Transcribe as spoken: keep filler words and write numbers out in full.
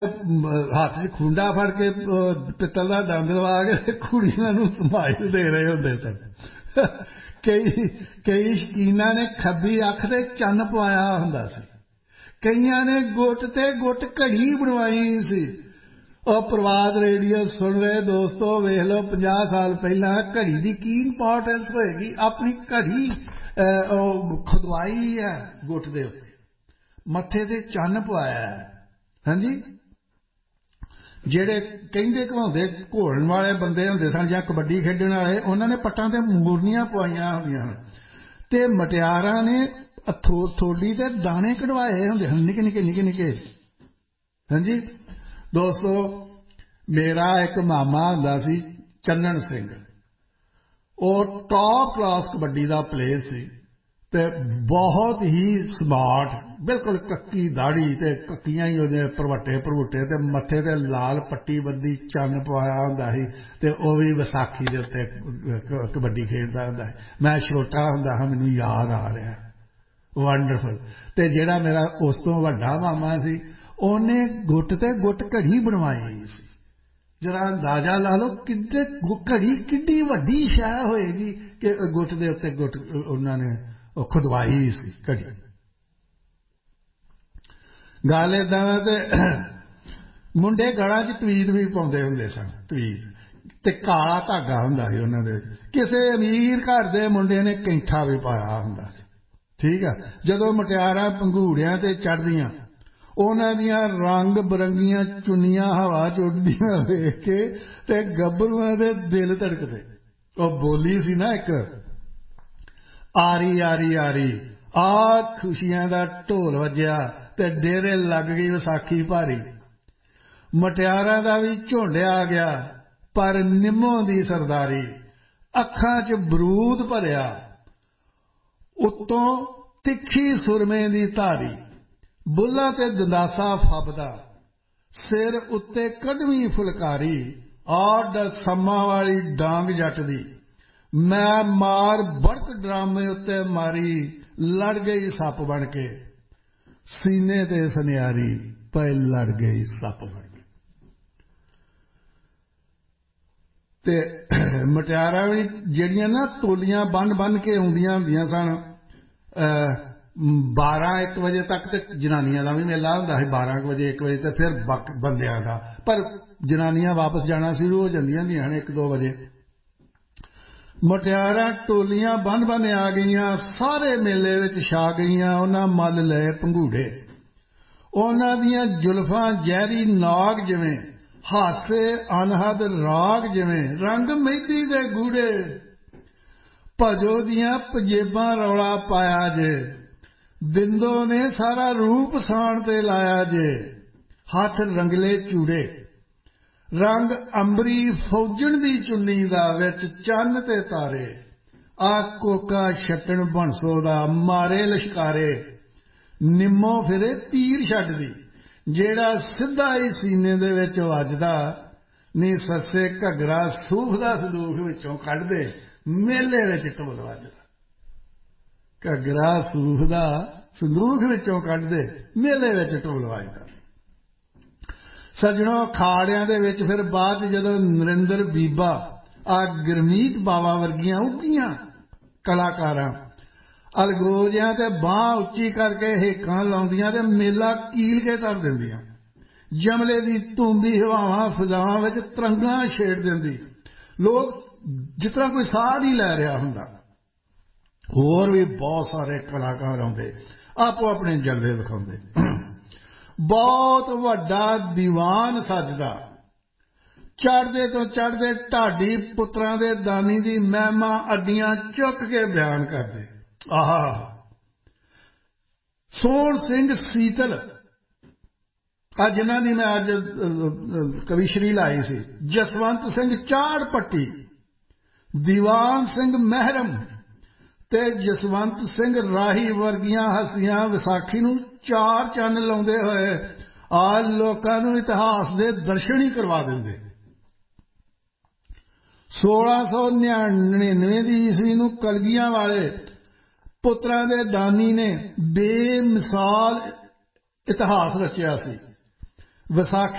हथ च खुंडा फड़ के पित्तल का दंद लवा के कुड़ियां नूं समाइल दे रहे होंदे सन। कई कई शकीना ने खब्बी अख ते चन्न पवाया हुंदा सी, कईयां ने गुट ते गुट घड़ी बनवाई सी। और प्रभात रेडियो सुन रहे दोस्तों, वेख लो पचास साल पहला घड़ी की की इंपॉर्टेंस होएगी। अपनी घड़ी खुदवाई है गुट दे उत्ते, मत्थे ते चन्न पवाया है। हाँ जी, जेड़े कहंदे घवाउंदे घोलण वाले बंदे हुंदे सन जां कबड्डी खेडण वाले, उन्हां ने पट्टां ते मूरनियां पवाईयां हुंदियां ते मटियारां ने थो थोड़ी ते दाने कढवाए हुंदे हन, निके निके निके निके। हाँ जी दोस्तों, मेरा एक मामा हुंदा सी चन्नन सिंह, और टॉप क्लास कबड्डी का प्लेयर सी ते बहुत ही स्मार्ट, बिल्कुल कक्की दाड़ी ते कक्कियां ही ओहदे परवट्टे परवुट्टे ते मत्थे ते लाल पट्टी बंदी चन्न पवाया हुंदा सी ते ओह भी विसाखी दे उत्ते कबड्डी खेडदा हुंदा सी। मैं छोटा हुंदा हा, मैनूं याद आ रहा, वंडरफुल। ते जेड़ा मेरा उस तो वड्डा मामा सी, ओहने गुट ते गुट घड़ी बनवाई सी। जरा अंदाजा ला लो किड्डे घड़ी किड्डी वड्डी शै होएगी कि गुट दे उत्ते गुट उन्होंने खुदवाई सी घड़ी। गल इदां ते मुंडे गलां च तवीद भी पाउंदे हुंदे सन, तवीद ते काला धागा हुंदा सी उन्हां दे। किसे अमीर घर दे मुंडे ने कैंठा भी पाया हुंदा सी। ठीक है, जदों मुटियारां पंघूड़ियां ते चढ़दियां, उन्हां दियां रंग बरंगियां चुन्नियां हवा च उड़दियां वेख के ते गभरूआं दे दिल धड़कदे। ओह बोली सी ना एक, आरी आरी आरी आ खुशियां दा ढोल वज्या ते डेरे लग गई विसाखी भारी। मटियारां दा भी झुंड आ गया पर निम्मों दी सरदारी, अखां च बरूद भरिया उत्तों तिखी सुरमे दी धारी। बुल्लां ते दंदासा फबदा, सिर उत्ते कड़वी फुलकारी, आड सम्मा वाली डांग जट दी। मैं मार बड़क ड्रामे उत्ते मारी, लड़ गई सप बन के सीने ते सनियारी, पे लड़ गई सप बन के। ते मटियारां भी जेड़ियां ना टोलियां बन बन के आउंदियां हुंदियां सन, बारह एक बजे तक ते जनानियां दा भी मेला हुंदा सी, बारह बजे एक बजे ते फिर बंदियां दा, पर जनानियां वापस जाना शुरू हो जांदियां हुंदियां एक दो बजे। मटियारां टोलियां बन बन आ गईयां, सारे मेले विच छा गईयां, उन्हां मल लए पंघूड़े। उन्हां दियां जुल्फां जहरी नाग जिवें, हासे अनहद राग जिवें, रंग मेहंदी दे गूढ़े। भजो दियां पंजेबां रौला पाया जे, बिंदो ने सारा रूप साण ते लाया जे। हथ रंगले चूड़े, रंग अंबरी फौजण दी चुन्नी दा, विच चन्न ते तारे। आ कोका छट्टन बंसो दा, मारे लश्कारे। निम्मो फिरे तीर छड्डदी, जेड़ा सिद्धा ही सीने दे विच वजदा। नी सस्से घगरा सूफ दा संदूख विचों कढदे, मेले विच ढोल वजदा। घगरा सूफ दा संदूख विचों कढदे, मेले विच ढोल वजदा। सजनों, खाड़ियां दे विच फिर बाद जदों नरिंदर बीबा, आ गुरमीत बावा वर्गियां उगियां कलाकारां अलगोजियां ते बांह उच्ची करके हेकां लाउंदियां ते मेला कील के धर दिंदियां। जमले दी धुंदी हवावां फिजावां विच तरंगां छेड़ दिंदी। लोग जिस तरह कोई साह नहीं लै रहा हुंदा। होर भी बहुत सारे कलाकार आउंदे, आपो अपने जलवे विखाउंदे। बहुत वड्डा दीवान सजदा, चढ़दे तो चढ़दे ढाडी पुत्रां दे दानी दी महिमा अड्डियां चुक के बयान करदे। आहा, सोहण सिंह सीतल, अज जिन्हां दी मैं अज कविश्री लाई सी, जसवंत सिंह चाड़ पट्टी, दीवान सिंह महरम ते जसवंत सिंह राही वर्गियां हस्तियां विसाखी नूं चार चन्न लाउंदे होए आ लोकां नूं इतिहास दे दर्शन ही करवा दिंदे। सोलह सौ नड़िनवे दी ईस्वी नूं कलगियां वाले पुत्रां दे दानी ने बेमिसाल इतिहास रचिया सी। विसाखी